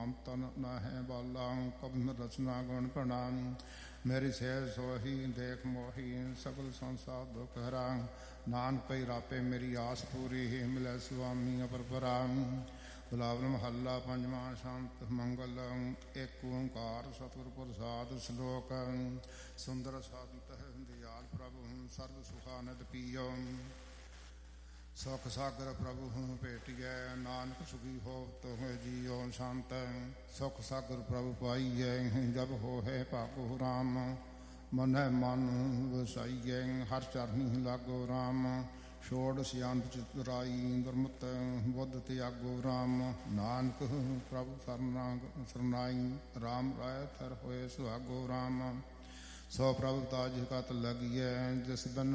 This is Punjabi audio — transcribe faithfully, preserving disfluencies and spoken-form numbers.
ਨਾਮ ਤਨ ਨਾ ਹੈ ਬਾਲਾ ਕਬਨ ਰਚਨਾ ਗੁਣ ਪ੍ਰਣਾਮ ਮੇਰੀ ਸਹਿਜ ਸੋਹੀ ਦੇਖ ਮੋਹੀ ਸਗਲ ਸੰਸਾਰ ਦੁਖ ਹਰਾ ਨਾਨਕ ਪਈ ਰਾਪੇ ਮੇਰੀ ਆਸ ਪੂਰੀ ਮਿਲੈ ਸੁਆਮੀ ਅਪਰਪਰਾਮ ਬਿਲਾਵਲ ਮਹੱਲਾ ਪੰਜਵਾਂ ਸ਼ਾਂਤ ਮੰਗਲ ਏਕ ਓੰਕਾਰ ਸਤਿਗੁਰ ਪ੍ਰਸਾਦਿ ਸ਼ਲੋਕ ਸੁੰਦਰ ਸਾਧਤ ਹੈ ਦਿਆਲ ਪ੍ਰਭੁ ਸਰਬ ਸੁਖਾਨੰਦ ਪੀਓ ਸੁਖ ਸਾਗਰ ਪ੍ਰਭੁ ਭੇਟੀਐ ਨਾਨਕ ਸੁਖੀ ਹੋਵਤ ਹੋਇ ਜੀਉ ਸ਼ਾਂਤ ਸੁਖ ਸਾਗਰ ਪ੍ਰਭੁ ਪਾਈਐ ਜਬ ਹੋਇ ਭਾਗੋ ਰਾਮ ਮਨੈ ਮਨ ਵਸਾਈਐ ਹਰ ਚਰਨੀ ਲਾਗੋ ਰਾਮ ਛੋੜ ਸਿਆੰਤ ਚਤੁਰਾਈ ਗੁਰਮਤਿ ਬੁੱਧ ਤਿਆਗੋ ਰਾਮ ਨਾਨਕ ਪ੍ਰਭੁ ਸਰਨਾ ਸਰਨਾਈ ਰਾਮ ਰਾਇ ਥਰ ਹੋਏ ਸੁਹਾਗੋ ਰਾਮ ਸੋ ਪ੍ਰਭੁ ਤਾਜ ਕਤ ਲਗੀਐ ਜਿਸ ਬਿਨ